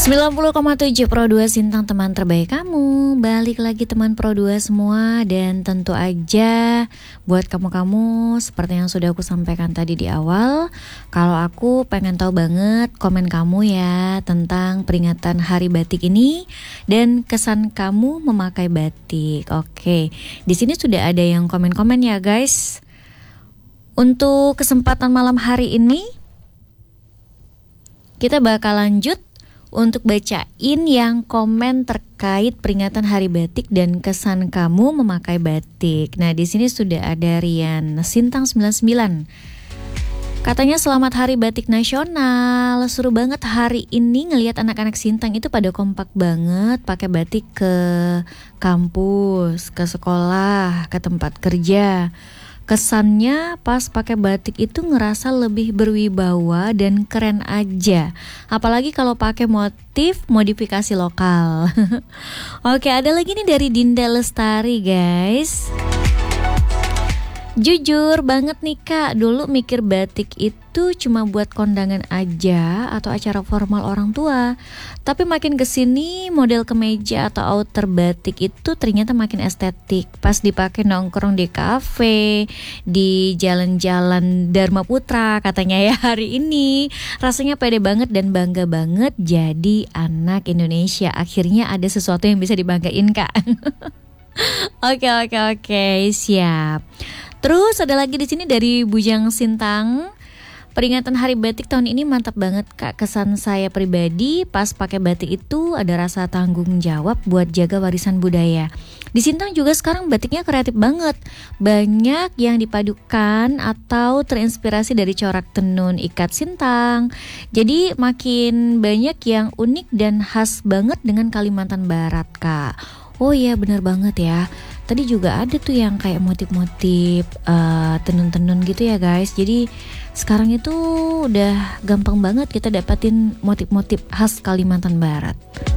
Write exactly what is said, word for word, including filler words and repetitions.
sembilan puluh koma tujuh Pro dua Sintang, teman terbaik kamu. Balik lagi teman Pro dua semua. Dan tentu aja buat kamu-kamu, seperti yang sudah aku sampaikan tadi di awal, kalau aku pengen tahu banget komen kamu ya tentang peringatan Hari Batik ini dan kesan kamu memakai batik. Oke, di sini sudah ada yang komen-komen ya guys. Untuk kesempatan malam hari ini kita bakal lanjut untuk bacain yang komen terkait peringatan Hari Batik dan kesan kamu memakai batik. Nah, di sini sudah ada Rian Sintang sembilan puluh sembilan. Katanya selamat Hari Batik Nasional. Seru banget hari ini ngelihat anak-anak Sintang itu pada kompak banget pakai batik ke kampus, ke sekolah, ke tempat kerja. Kesannya pas pakai batik itu ngerasa lebih berwibawa dan keren aja. Apalagi kalau pakai motif modifikasi lokal. Oke, ada lagi nih dari Dinda Lestari guys. Jujur banget nih kak, dulu mikir batik itu cuma buat kondangan aja atau acara formal orang tua. Tapi makin kesini model kemeja atau outer batik itu ternyata makin estetik. Pas dipakai nongkrong di kafe, di jalan-jalan Dharma Putra katanya ya hari ini. Rasanya pede banget dan bangga banget jadi anak Indonesia. Akhirnya ada sesuatu yang bisa dibanggain kak. Oke oke oke, siap. Terus ada lagi di sini dari Bujang Sintang. Peringatan Hari Batik tahun ini mantap banget kak. Kesan saya pribadi pas pakai batik itu ada rasa tanggung jawab buat jaga warisan budaya. Di Sintang juga sekarang batiknya kreatif banget. Banyak yang dipadukan atau terinspirasi dari corak tenun ikat Sintang. Jadi makin banyak yang unik dan khas banget dengan Kalimantan Barat kak. Oh iya bener banget ya. Tadi juga ada tuh yang kayak motif-motif uh, tenun-tenun gitu ya guys. Jadi sekarang itu udah gampang banget kita dapatin motif-motif khas Kalimantan Barat.